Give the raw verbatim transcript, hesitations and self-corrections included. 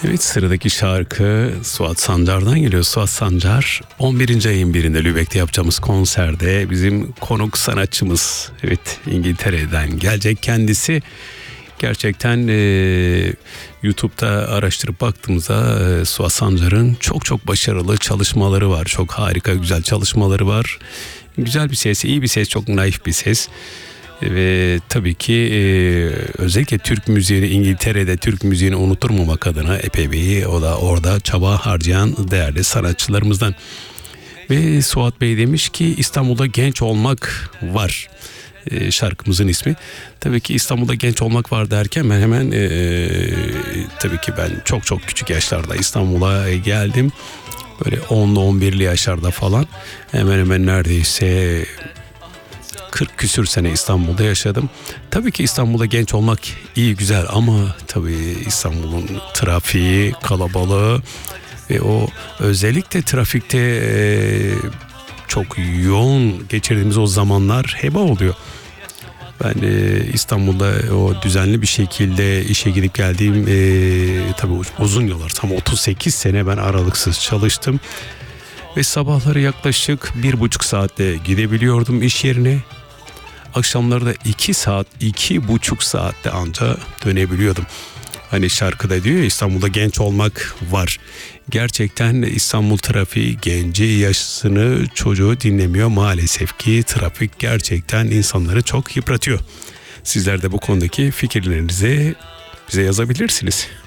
Evet, sıradaki şarkı Suat Sancar'dan geliyor. Suat Sancar on birinci ayın birinde Lübeck'te yapacağımız konserde bizim konuk sanatçımız. Evet, İngiltere'den gelecek kendisi. Gerçekten e, YouTube'da araştırıp baktığımızda e, Suat Sancar'ın çok çok başarılı çalışmaları var. Çok harika güzel çalışmaları var. Güzel bir ses, iyi bir ses, çok naif bir ses. Ve tabii ki e, özellikle Türk müziğini, İngiltere'de Türk müziğini unuturmamak adına epey bir o da orada çaba harcayan değerli sanatçılarımızdan. Ve Suat Bey demiş ki İstanbul'da genç olmak var. E, şarkımızın ismi. Tabii ki İstanbul'da genç olmak var derken ben hemen e, tabii ki ben çok çok küçük yaşlarda İstanbul'a geldim. Böyle onlu on birli yaşlarda falan. Hemen hemen neredeyse kırk küsür sene İstanbul'da yaşadım. Tabii ki İstanbul'da genç olmak iyi güzel ama tabii İstanbul'un trafiği, kalabalığı ve o özellikle trafikte e, çok yoğun geçirdiğimiz o zamanlar heba oluyor. Ben e, İstanbul'da o düzenli bir şekilde işe gidip geldiğim e, tabii uzun yıllar, tam otuz sekiz sene ben aralıksız çalıştım. Ve sabahları yaklaşık bir buçuk saatte gidebiliyordum iş yerine. Akşamları da iki saat, iki buçuk saatte anca dönebiliyordum. Hani şarkıda diyor ya, İstanbul'da genç olmak var. Gerçekten İstanbul trafiği genci, yaşlısını, çocuğu dinlemiyor. Maalesef ki trafik gerçekten insanları çok yıpratıyor. Sizler de bu konudaki fikirlerinizi bize yazabilirsiniz.